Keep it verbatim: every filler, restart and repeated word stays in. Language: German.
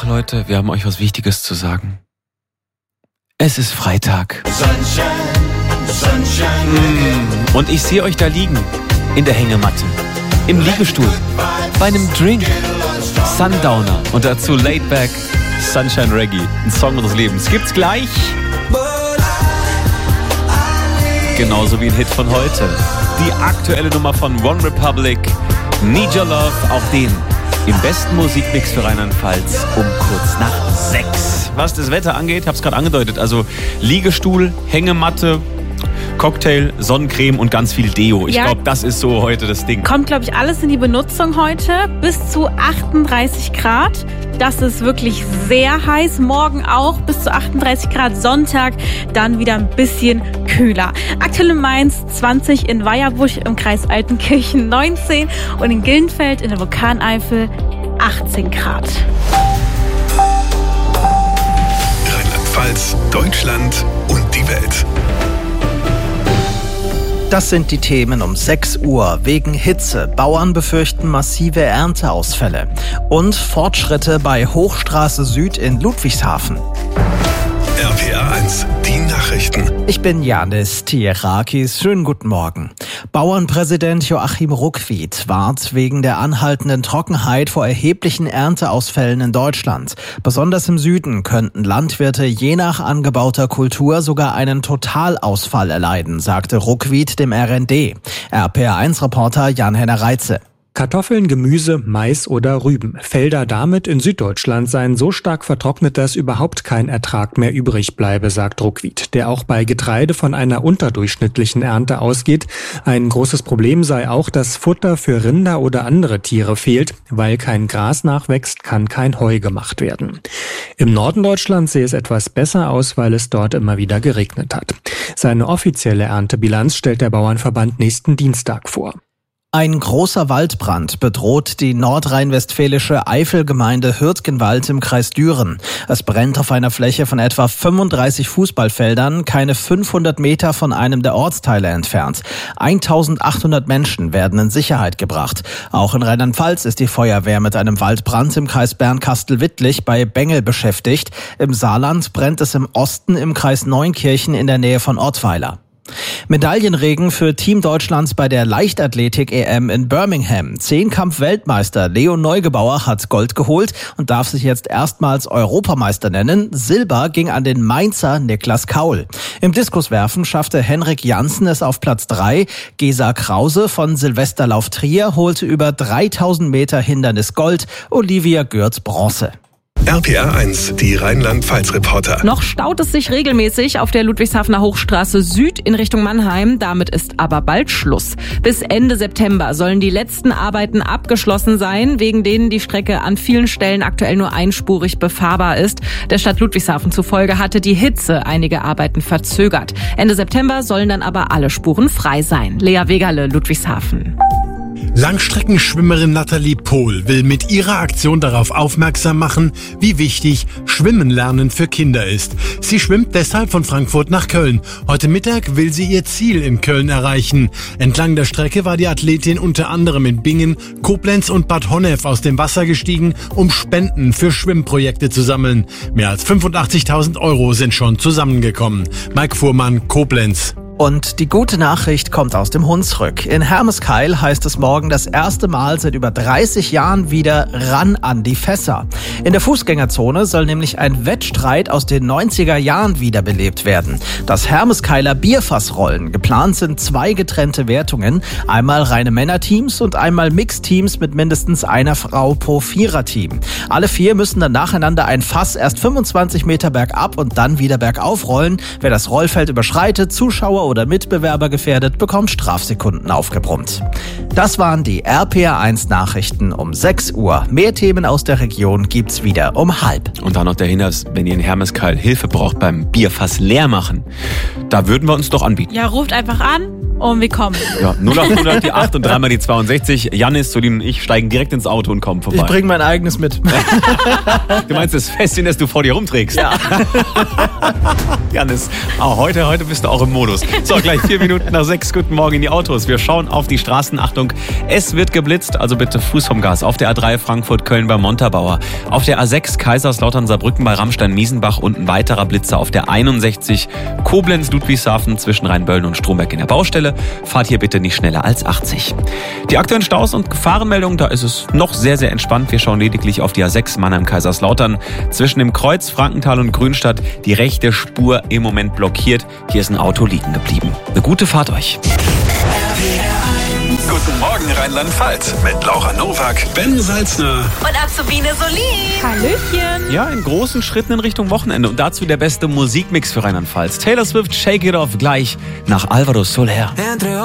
Leute, wir haben euch was Wichtiges zu sagen. Es ist Freitag. Sunshine, Sunshine. Mm. Und ich sehe euch da liegen, in der Hängematte, im Liegestuhl, bei einem Drink, Sundowner und dazu Laid Back, Sunshine Reggae, ein Song unseres Lebens. Gibt's gleich. Genauso wie ein Hit von heute. Die aktuelle Nummer von One Republic, Need Your Love, auch den im besten Musikmix für Rheinland-Pfalz um kurz nach sechs. Was das Wetter angeht, ich habe es gerade angedeutet, also Liegestuhl, Hängematte, Cocktail, Sonnencreme und ganz viel Deo. Ich ja, glaube, das ist so heute das Ding. Kommt, glaube ich, alles in die Benutzung heute. Bis zu achtunddreißig Grad. Das ist wirklich sehr heiß. Morgen auch bis zu achtunddreißig Grad. Sonntag dann wieder ein bisschen kühler. Aktuell in Mainz zwanzig, in Weierbusch im Kreis Altenkirchen neunzehn und in Gillenfeld in der Vulkaneifel achtzehn Grad. Rheinland-Pfalz, Deutschland und die Welt. Das sind die Themen um sechs Uhr. Wegen Hitze. Bauern befürchten massive Ernteausfälle. Und Fortschritte bei Hochstraße Süd in Ludwigshafen. R P R eins, die Nachrichten. Ich bin Janis Tierakis. Schönen guten Morgen. Bauernpräsident Joachim Ruckwied warnt wegen der anhaltenden Trockenheit vor erheblichen Ernteausfällen in Deutschland. Besonders im Süden könnten Landwirte je nach angebauter Kultur sogar einen Totalausfall erleiden, sagte Ruckwied dem R N D. R P R eins Reporter Jan-Henner Reitze. Kartoffeln, Gemüse, Mais oder Rüben. Felder damit in Süddeutschland seien so stark vertrocknet, dass überhaupt kein Ertrag mehr übrig bleibe, sagt Ruckwied, der auch bei Getreide von einer unterdurchschnittlichen Ernte ausgeht. Ein großes Problem sei auch, dass Futter für Rinder oder andere Tiere fehlt. Weil kein Gras nachwächst, kann kein Heu gemacht werden. Im Norden Deutschlands sehe es etwas besser aus, weil es dort immer wieder geregnet hat. Seine offizielle Erntebilanz stellt der Bauernverband nächsten Dienstag vor. Ein großer Waldbrand bedroht die nordrhein-westfälische Eifelgemeinde Hürtgenwald im Kreis Düren. Es brennt auf einer Fläche von etwa fünfunddreißig Fußballfeldern, keine fünfhundert Meter von einem der Ortsteile entfernt. eintausendachthundert Menschen werden in Sicherheit gebracht. Auch in Rheinland-Pfalz ist die Feuerwehr mit einem Waldbrand im Kreis Bernkastel-Wittlich bei Bengel beschäftigt. Im Saarland brennt es im Osten im Kreis Neunkirchen in der Nähe von Ottweiler. Medaillenregen für Team Deutschlands bei der Leichtathletik-E M in Birmingham. Zehnkampf-Weltmeister Leo Neugebauer hat Gold geholt und darf sich jetzt erstmals Europameister nennen. Silber ging an den Mainzer Niklas Kaul. Im Diskuswerfen schaffte Henrik Janssen es auf Platz drei. Gesa Krause von Silvesterlauf Trier holte über dreitausend Meter Hindernis Gold. Olivia Görz Bronze. R P R eins, die Rheinland-Pfalz-Reporter. Noch staut es sich regelmäßig auf der Ludwigshafener Hochstraße Süd in Richtung Mannheim. Damit ist aber bald Schluss. Bis Ende September sollen die letzten Arbeiten abgeschlossen sein, wegen denen die Strecke an vielen Stellen aktuell nur einspurig befahrbar ist. Der Stadt Ludwigshafen zufolge hatte die Hitze einige Arbeiten verzögert. Ende September sollen dann aber alle Spuren frei sein. Lea Wegerle, Ludwigshafen. Langstreckenschwimmerin Nathalie Pohl will mit ihrer Aktion darauf aufmerksam machen, wie wichtig Schwimmen lernen für Kinder ist. Sie schwimmt deshalb von Frankfurt nach Köln. Heute Mittag will sie ihr Ziel in Köln erreichen. Entlang der Strecke war die Athletin unter anderem in Bingen, Koblenz und Bad Honnef aus dem Wasser gestiegen, um Spenden für Schwimmprojekte zu sammeln. Mehr als fünfundachtzigtausend Euro sind schon zusammengekommen. Mike Fuhrmann, Koblenz. Und die gute Nachricht kommt aus dem Hunsrück. In Hermeskeil heißt es morgen das erste Mal seit über dreißig Jahren wieder ran an die Fässer. In der Fußgängerzone soll nämlich ein Wettstreit aus den neunziger Jahren wiederbelebt werden. Das Hermeskeiler Bierfassrollen. Geplant sind zwei getrennte Wertungen. Einmal reine Männerteams und einmal Mixteams mit mindestens einer Frau pro Viererteam. Alle vier müssen dann nacheinander ein Fass erst fünfundzwanzig Meter bergab und dann wieder bergauf rollen. Wer das Rollfeld überschreitet, Zuschauer oder Mitbewerber gefährdet, bekommt Strafsekunden aufgebrummt. Das waren die R P R eins Nachrichten um sechs Uhr. Mehr Themen aus der Region gibt's wieder um halb. Und dann noch der Hinweis, wenn ihr in Hermeskeil Hilfe braucht beim Bierfass leer machen, da würden wir uns doch anbieten. Ja, ruft einfach an und wir kommen. Ja, null acht hundert, die acht und dreimal die zweiundsechzig. Janis, Solin und ich steigen direkt ins Auto und kommen vorbei. Ich bringe mein eigenes mit. Du meinst das Fässchen, das du vor dir rumträgst? Ja. Janis, oh, heute, heute bist du auch im Modus. So, gleich vier Minuten nach sechs. Guten Morgen in die Autos. Wir schauen auf die Straßen. Achtung, es wird geblitzt, also bitte Fuß vom Gas. Auf der A drei Frankfurt-Köln bei Montabaur. Auf der A sechs Kaiserslautern-Saarbrücken bei Rammstein-Miesenbach und ein weiterer Blitzer auf der einundsechzig Koblenz-Ludwigshafen zwischen Rheinböllen und Stromberg in der Baustelle. Fahrt hier bitte nicht schneller als achtzig. Die aktuellen Staus und Gefahrenmeldungen, da ist es noch sehr, sehr entspannt. Wir schauen lediglich auf die A sechs Mannheim-Kaiserslautern. Zwischen dem Kreuz Frankenthal und Grünstadt die rechte Spur im Moment blockiert. Hier ist ein Auto liegen geblieben. Eine gute Fahrt euch. Guten Morgen Rheinland-Pfalz mit Laura Nowak, Ben Salzner Und Azubine Solin. Hallöchen. Ja, in großen Schritten in Richtung Wochenende. Und dazu der beste Musikmix für Rheinland-Pfalz. Taylor Swift, Shake It Off, gleich nach Álvaro Soler.